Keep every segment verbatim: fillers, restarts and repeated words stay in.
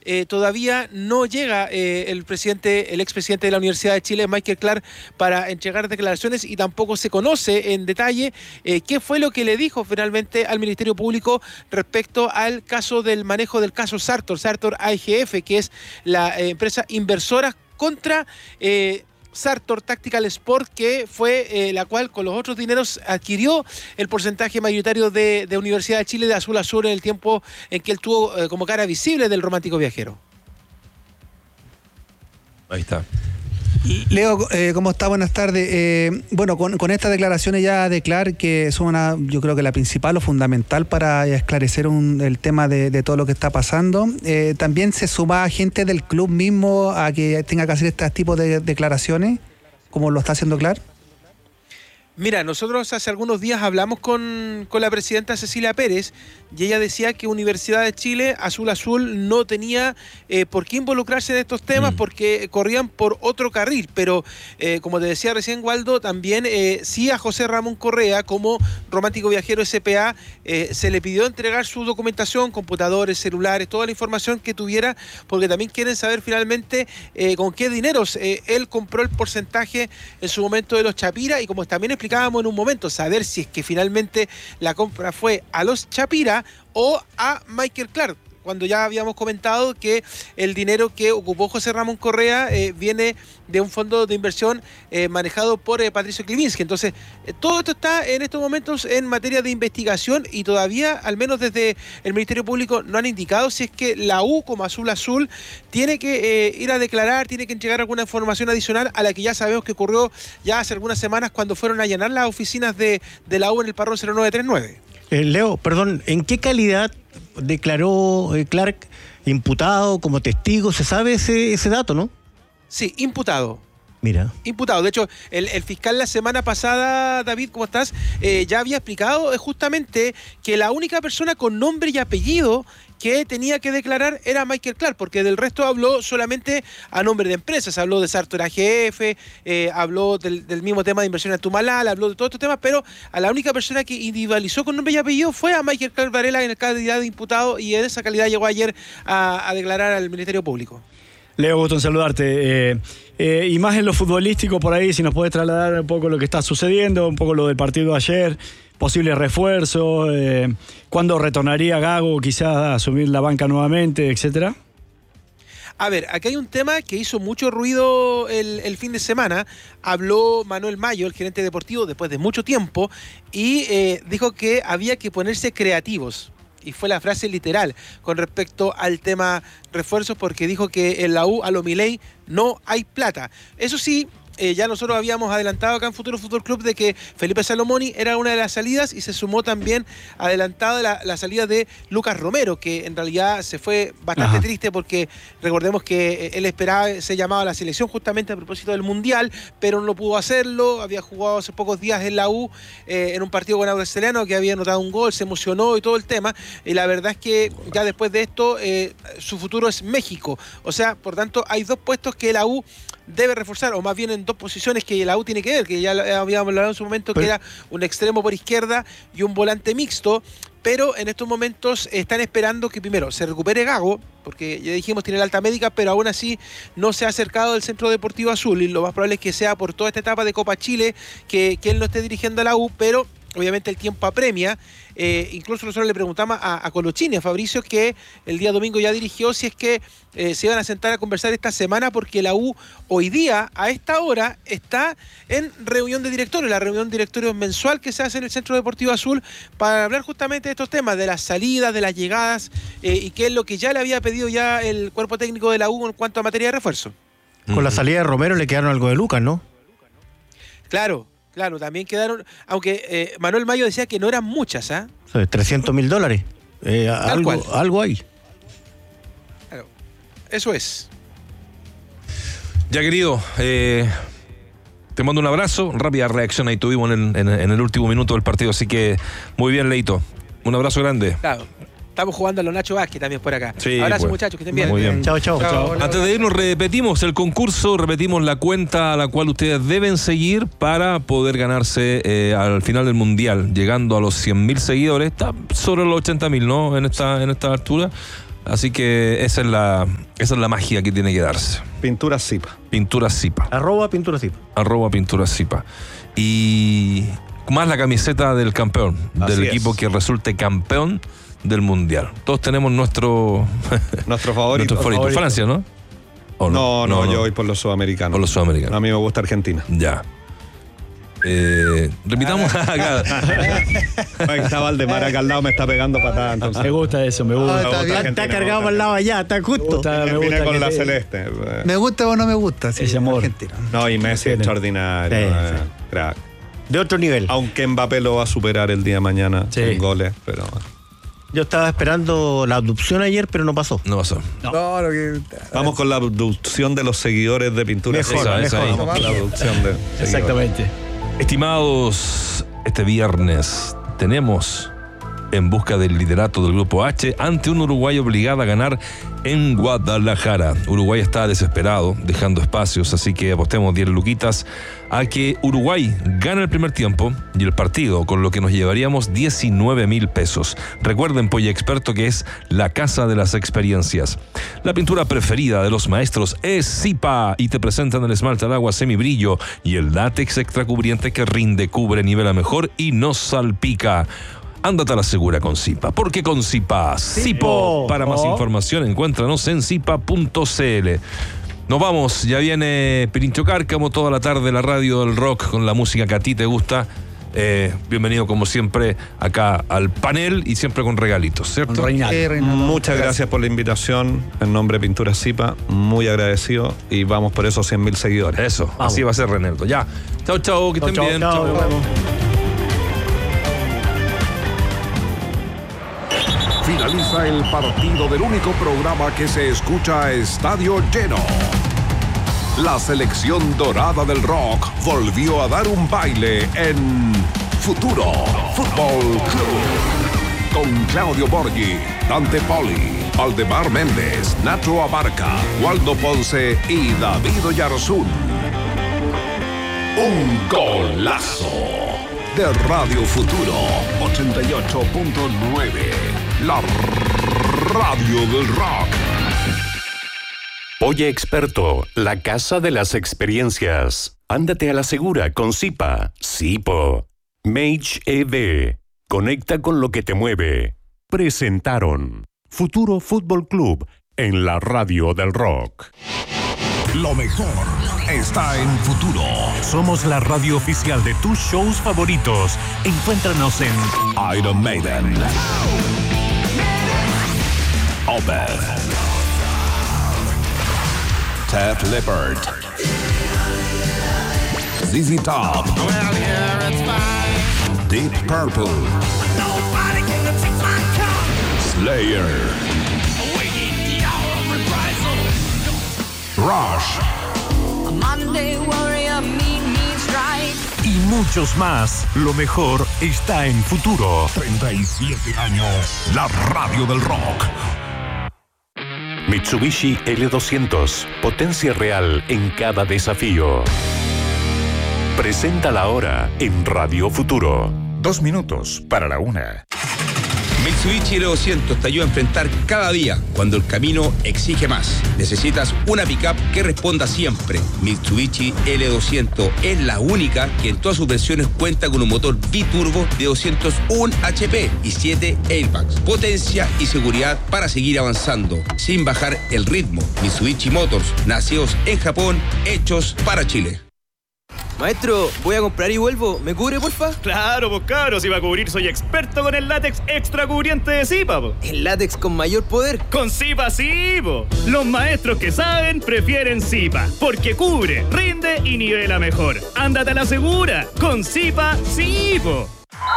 eh, todavía no llega eh, el presidente, el expresidente de la Universidad de Chile, Michael Clark, para entregar declaraciones y tampoco se conoce en detalle eh, qué fue lo que le dijo finalmente al Ministerio Público respecto al caso del manejo del caso Sartor, Sartor A G F, que es la eh, empresa inversora contra eh, Sartor Tactical Sport, que fue eh, la cual con los otros dineros adquirió el porcentaje mayoritario de, de Universidad de Chile de Azul Azul en el tiempo en que él tuvo eh, como cara visible del Romántico Viajero. Ahí está. Leo, eh, ¿cómo está? Buenas tardes. Eh, bueno, con, con estas declaraciones ya de Clark, que son una, yo creo que la principal o fundamental para esclarecer un, el tema de, de todo lo que está pasando, eh, también se suma gente del club mismo a que tenga que hacer este tipo de declaraciones, como lo está haciendo Clark. Mira, nosotros hace algunos días hablamos con, con la presidenta Cecilia Pérez y ella decía que Universidad de Chile, Azul Azul, no tenía eh, por qué involucrarse en estos temas mm. porque corrían por otro carril. Pero, eh, como te decía recién, Waldo, también eh, sí a José Ramón Correa, como Romántico Viajero S P A, eh, se le pidió entregar su documentación, computadores, celulares, toda la información que tuviera, porque también quieren saber finalmente eh, con qué dineros eh, él compró el porcentaje en su momento de los Chapira, y como también explicábamos en un momento, saber si es que finalmente la compra fue a los Chapira o a Michael Clark, cuando ya habíamos comentado que el dinero que ocupó José Ramón Correa eh, viene de un fondo de inversión eh, manejado por eh, Patricio Klivinski. Entonces, eh, todo esto está en estos momentos en materia de investigación y todavía, al menos desde el Ministerio Público, no han indicado si es que la U, como Azul Azul, tiene que eh, ir a declarar, tiene que entregar alguna información adicional a la que ya sabemos que ocurrió ya hace algunas semanas cuando fueron a allanar las oficinas de, de la U en el Parrón cero nueve tres nueve. Eh, Leo, perdón, ¿en qué calidad declaró eh, Clark imputado como testigo? ¿Se sabe ese, ese dato, no? Sí, imputado. Mira. Imputado. De hecho, el, el fiscal la semana pasada, David, ¿cómo estás? Eh, ya había explicado eh, justamente que la única persona con nombre y apellido que tenía que declarar era Michael Clark, porque del resto habló solamente a nombre de empresas, habló de Sartor A G F, eh, habló del, del mismo tema de inversión en Tumalal, habló de todos estos temas, pero a la única persona que individualizó con nombre y apellido fue a Michael Clark Varela en el calidad de imputado, y en esa calidad llegó ayer a, a declarar al Ministerio Público. Leo, gusto en saludarte. Eh, eh, y más en lo futbolístico por ahí, si nos puedes trasladar un poco lo que está sucediendo, un poco lo del partido de ayer, posibles refuerzos, eh, cuándo retornaría Gago quizás a asumir la banca nuevamente, etcétera. A ver, aquí hay un tema que hizo mucho ruido el, el fin de semana. Habló Manuel Mayo, el gerente deportivo, después de mucho tiempo, y eh, dijo que había que ponerse creativos. Y fue la frase literal con respecto al tema refuerzos, porque dijo que en la U a lo Milei no hay plata. Eso sí, eh, ya nosotros habíamos adelantado acá en Futuro Fútbol Club de que Felipe Salomoni era una de las salidas, y se sumó también adelantado la, la salida de Lucas Romero, que en realidad se fue bastante Ajá. triste, porque recordemos que él esperaba ser llamado a la selección justamente a propósito del Mundial, pero no pudo hacerlo. Había jugado hace pocos días en la U eh, en un partido con Audax Italiano, que había anotado un gol, se emocionó y todo el tema, y la verdad es que ya después de esto eh, su futuro es México. O sea, por tanto, hay dos puestos que la U debe reforzar, o más bien en dos posiciones que la U tiene que ver, que ya habíamos hablado en su momento, pero que era un extremo por izquierda y un volante mixto, pero en estos momentos están esperando que primero se recupere Gago, porque ya dijimos tiene la alta médica, pero aún así no se ha acercado del Centro Deportivo Azul, y lo más probable es que sea por toda esta etapa de Copa Chile que, que él no esté dirigiendo a la U, pero obviamente el tiempo apremia. Eh, incluso nosotros le preguntamos a, a Colochini, a Fabricio, que el día domingo ya dirigió, si es que eh, se iban a sentar a conversar esta semana, porque la U hoy día, a esta hora, está en reunión de directorio, la reunión de directorio mensual que se hace en el Centro Deportivo Azul, para hablar justamente de estos temas, de las salidas, de las llegadas, eh, y qué es lo que ya le había pedido ya el cuerpo técnico de la U en cuanto a materia de refuerzo. Con la salida de Romero le quedaron algo de Lucas, ¿no? Claro. Claro, también quedaron, aunque eh, Manuel Mayo decía que no eran muchas, ¿ah? ¿eh? trescientos mil dólares. Eh, algo, algo hay. Claro, eso es. Ya, querido, eh, te mando un abrazo. Rápida reacción ahí tuvimos en, en, en el último minuto del partido, así que muy bien, Leito. Un abrazo grande. Claro. Estamos jugando a los Nacho Vázquez también por acá. Sí, abrazo, pues. muchachos, que estén bien. Muy bien. Chao, chao. chao. Antes de irnos, repetimos el concurso, repetimos la cuenta a la cual ustedes deben seguir para poder ganarse eh, al final del Mundial, llegando a los cien mil seguidores. Está sobre los ochenta mil, ¿no? En esta, en esta altura. Así que esa es la, esa es la magia que tiene que darse. Pintura Zipa. Pintura Zipa. Arroba Pintura Zipa. Arroba Pintura Zipa. Y más la camiseta del campeón, Así del es. equipo que resulte campeón del mundial. Todos tenemos nuestro Nuestro favorito. nuestro favorito. favorito. Francia, ¿no? ¿O No, no, yo voy por los sudamericanos. Por los sudamericanos. A mí me gusta Argentina. Ya. Eh, repitamos acá. Ahí está Valdemar acá al lado, me está pegando patada. Entonces. Me gusta eso, me Ah, gusta. está gusta bien. Argentina, Está cargado me para el lado allá, está Me justo. gusta, me Argentina gusta con que la te- celeste. ¿Me gusta o no me gusta? Sí, Ese amor. Argentina. No, y Messi extraordinario. Sí, eh, sí. Crack. De otro nivel. Aunque Mbappé lo va a superar el día de mañana Sí. en goles, pero Yo estaba esperando la abducción ayer, pero no pasó. No pasó. No, lo que... vamos con la abducción de los seguidores de Pintura Mejor, Zipa. Esa, esa ahí. mejor. Vamos con la abducción de seguidores. Exactamente. Estimados, este viernes tenemos En Busca del liderato del Grupo H ante un Uruguay obligado a ganar en Guadalajara. Uruguay está desesperado, dejando espacios, así que apostemos diez luquitas a que Uruguay gane el primer tiempo y el partido, con lo que nos llevaríamos diecinueve mil pesos. Recuerden, Polla Experto, que es la casa de las experiencias. La pintura preferida de los maestros es Zipa y te presentan el esmalte al agua semibrillo y el látex extracubriente que rinde, cubre, nivela mejor y no salpica. Ándate a la segura con Zipa, porque con Zipa, Zipo. Para más Oh. información, encuéntranos en zipa punto c l. Nos vamos, ya viene Pirincho Cárcamo toda la tarde, la radio del rock con la música que a ti te gusta. Eh, bienvenido como siempre acá al panel y siempre con regalitos, ¿cierto? Reinaldo. Eh, Reinaldo, Muchas gracias por la invitación. En nombre de Pintura Zipa, muy agradecido y vamos por esos cien mil seguidores. Eso, así va a ser, Renaldo. Ya, chao, chao, que Chao, estén chao, bien. chao, Chao. nos vemos. Finaliza el partido del único programa que se escucha a estadio lleno. La selección dorada del rock volvió a dar un baile en Futuro Fútbol Club. Con Claudio Borghi, Dante Poli, Valdemar Méndez, Nacho Abarca, Waldo Ponce y David Oyarzún. Un golazo de Radio Futuro ochenta y ocho punto nueve. La radio del rock. Polla Experto, la casa de las experiencias. Ándate a la segura con Zipa. Zipo. Mage E V. Conecta con lo que te mueve. Presentaron Futuro Fútbol Club en la radio del rock. Lo mejor está en Futuro. Somos la radio oficial de tus shows favoritos. Encuéntranos en Iron Maiden, Opeth, Def Leppard, Z Z Top, Deep Purple, Slayer, Rush y muchos más. Lo mejor está en Futuro. treinta y siete años. La radio del rock. Mitsubishi L doscientos. Potencia real en cada desafío. Presenta la hora en Radio Futuro. Dos minutos para la una. Mitsubishi L doscientos te ayuda a enfrentar cada día cuando el camino exige más. Necesitas una pickup que responda siempre. Mitsubishi L doscientos es la única que en todas sus versiones cuenta con un motor biturbo de doscientos uno H P y siete airbags. Potencia y seguridad para seguir avanzando sin bajar el ritmo. Mitsubishi Motors, nacidos en Japón, hechos para Chile. Maestro, voy a comprar y vuelvo. ¿Me cubre, porfa? Claro, pues cabros, si va a cubrir soy experto con el látex extra cubriente de Zipa, po. El látex con mayor poder. Con Zipa sí, po. Los maestros que saben prefieren Zipa, porque cubre, rinde y nivela mejor. Ándate a la segura, con Zipa sí, po.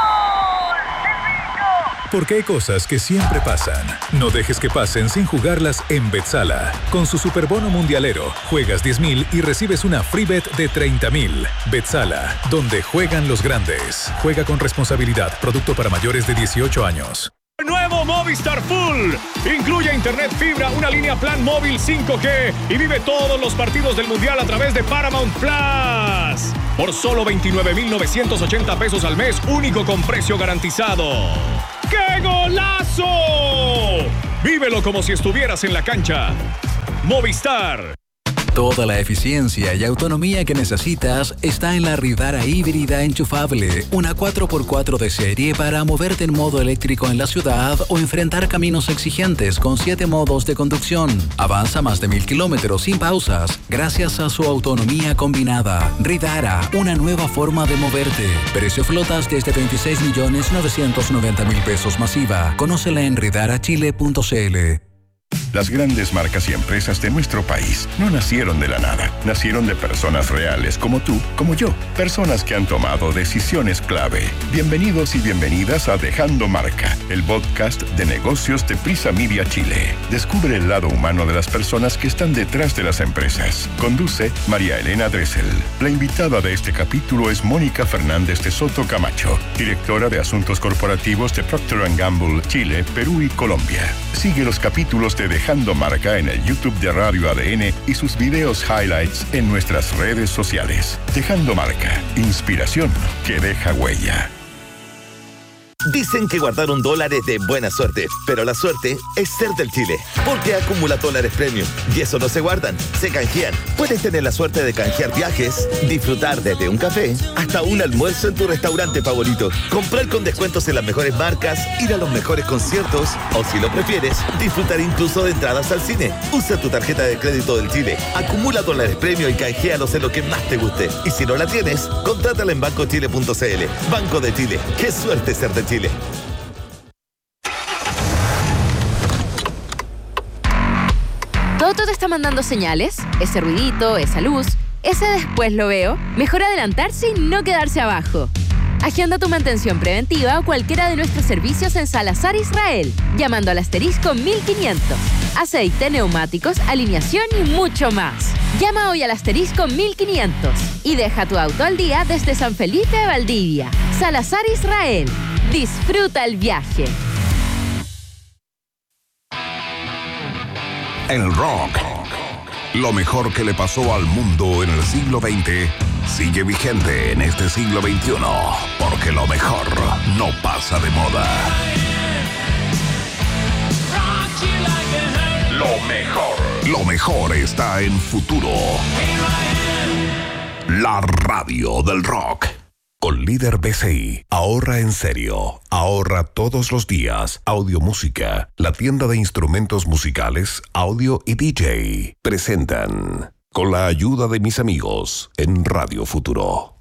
Porque hay cosas que siempre pasan. No dejes que pasen sin jugarlas en Betsala. Con su superbono mundialero, juegas diez mil y recibes una free bet de treinta mil. Betsala, donde juegan los grandes. Juega con responsabilidad. Producto para mayores de dieciocho años. Nuevo Movistar Full. Incluye internet fibra, una línea plan móvil cinco G y vive todos los partidos del Mundial a través de Paramount Plus. Por solo veintinueve mil novecientos ochenta pesos al mes, único con precio garantizado. ¡Qué golazo! Vívelo como si estuvieras en la cancha. Movistar. Toda la eficiencia y autonomía que necesitas está en la Ridara híbrida enchufable, una cuatro por cuatro de serie para moverte en modo eléctrico en la ciudad o enfrentar caminos exigentes con siete modos de conducción. Avanza más de mil kilómetros sin pausas gracias a su autonomía combinada. Ridara, una nueva forma de moverte. Precio flotas desde veintiséis millones novecientos noventa mil pesos masiva. Conócela en ridara chile punto c l. Las grandes marcas y empresas de nuestro país no nacieron de la nada, nacieron de personas reales como tú, como yo, personas que han tomado decisiones clave. Bienvenidos y bienvenidas a Dejando Marca, el podcast de negocios de Prisa Media Chile. Descubre el lado humano de las personas que están detrás de las empresas. Conduce María Elena Dressel. La invitada de este capítulo es Mónica Fernández de Soto Camacho, directora de Asuntos Corporativos de Procter and Gamble, Chile, Perú y Colombia. Sigue los capítulos de Dejando Marca en el YouTube de Radio A D N y sus videos highlights en nuestras redes sociales. Dejando Marca, inspiración que deja huella. Dicen que guardar un dólar es de buena suerte, pero la suerte es ser del Chile, porque acumula dólares premium y eso no se guardan, se canjean. Puedes tener la suerte de canjear viajes, disfrutar desde un café hasta un almuerzo en tu restaurante favorito, comprar con descuentos en las mejores marcas, ir a los mejores conciertos o, si lo prefieres, disfrutar incluso de entradas al cine. Usa tu tarjeta de crédito del Chile, acumula dólares premium y canjealos en lo que más te guste. Y si no la tienes, contrátala en banco chile punto c l. Banco de Chile, qué suerte ser de Chile. Chile. ¿Toto te está mandando señales? Ese ruidito, esa luz, ese después lo veo. Mejor adelantarse y no quedarse abajo. Agenda tu mantención preventiva o cualquiera de nuestros servicios en Salazar Israel, llamando al asterisco mil quinientos. Aceite, neumáticos, alineación y mucho más. Llama hoy al asterisco mil quinientos y deja tu auto al día desde San Felipe de Valdivia. Salazar Israel. Disfruta el viaje. El rock, lo mejor que le pasó al mundo en el siglo veinte, sigue vigente en este siglo veintiuno, porque lo mejor no pasa de moda. Lo mejor, lo mejor está en Futuro. La radio del rock. Con Líder B C I, ahorra en serio, ahorra todos los días. Audio Música, la tienda de instrumentos musicales, audio y D J, presentan Con la ayuda de mis amigos en Radio Futuro.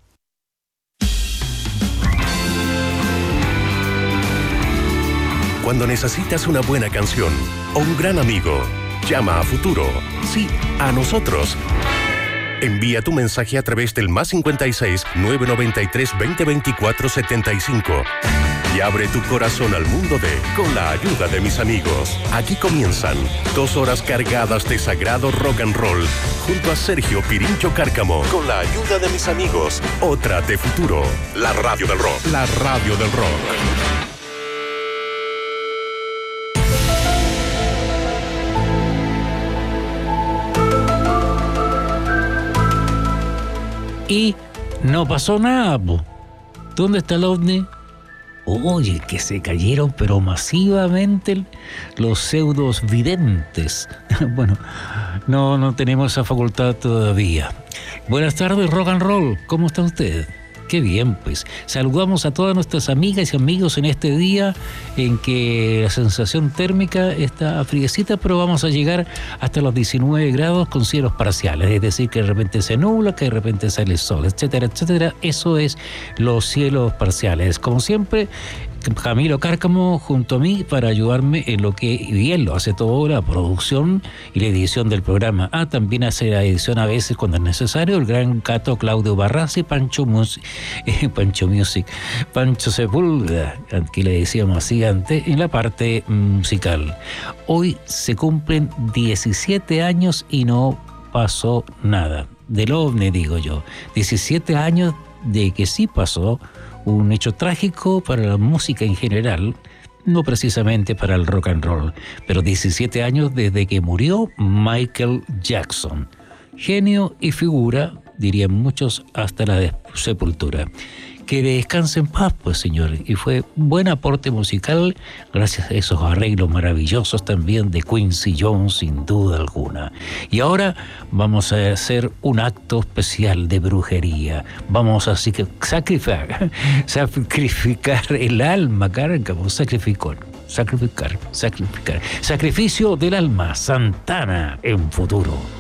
Cuando necesitas una buena canción o un gran amigo, llama a Futuro. Sí, a nosotros. Envía tu mensaje a través del más cincuenta y seis, nueve noventa y tres, veinte veinticuatro, setenta y cinco y abre tu corazón al mundo de Con la ayuda de mis amigos. Aquí comienzan dos horas cargadas de sagrado rock and roll junto a Sergio Pirincho Cárcamo. Con la ayuda de mis amigos, otra de Futuro, la radio del rock. La radio del rock. Y no pasó nada, po. ¿Dónde está el ovni? Oye, que se cayeron, pero masivamente los pseudos videntes. Bueno, no, no tenemos esa facultad todavía. Buenas tardes, rock and roll. ¿Cómo está usted? Qué bien, pues. Saludamos a todas nuestras amigas y amigos en este día en que la sensación térmica está friecita, pero vamos a llegar hasta los diecinueve grados con cielos parciales. Es decir, que de repente se nubla, que de repente sale el sol, etcétera, etcétera. Eso es los cielos parciales. Como siempre, Camilo Cárcamo junto a mí para ayudarme en lo que bien lo hace todo, la producción y la edición del programa. Ah, también hace la edición a veces cuando es necesario el gran Cato Claudio Barraza y Pancho Music, eh, Pancho Music, Pancho Sepúlveda, que le decíamos así antes, en la parte musical. Hoy se cumplen diecisiete años y no pasó nada. Del ovni, digo yo. diecisiete años de que sí pasó un hecho trágico para la música en general, no precisamente para el rock and roll, pero diecisiete años desde que murió Michael Jackson. Genio y figura, dirían muchos, hasta la sepultura. que descanse en paz, pues, señor. Y fue buen aporte musical gracias a esos arreglos maravillosos también de Quincy Jones, sin duda alguna. Y ahora vamos a hacer un acto especial de brujería. Vamos a sacrificar, sacrificar el alma, cárcamo, sacrificó. Sacrificar, sacrificar. Sacrificio del alma, Santana en futuro.